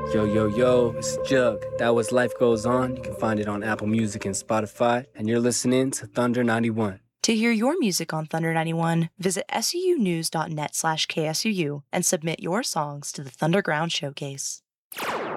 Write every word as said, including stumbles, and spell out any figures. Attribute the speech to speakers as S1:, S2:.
S1: Yo, yo, yo, it's Jug. That was Life Goes On. You can find it on Apple Music and Spotify. And you're listening to Thunder ninety-one.
S2: To hear your music on Thunder ninety-one, visit sunews.net slash KSUU and submit your songs to the Thunderground Showcase.